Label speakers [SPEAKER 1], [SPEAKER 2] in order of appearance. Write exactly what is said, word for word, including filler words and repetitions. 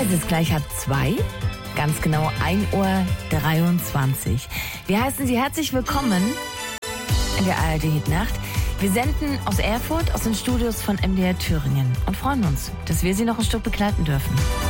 [SPEAKER 1] Es ist gleich halb zwei, ganz genau ein Uhr dreiundzwanzig. Wir heißen Sie herzlich willkommen in der A R D-Hitnacht. Wir senden aus Erfurt, aus den Studios von M D R Thüringen und freuen uns, dass wir Sie noch ein Stück begleiten dürfen.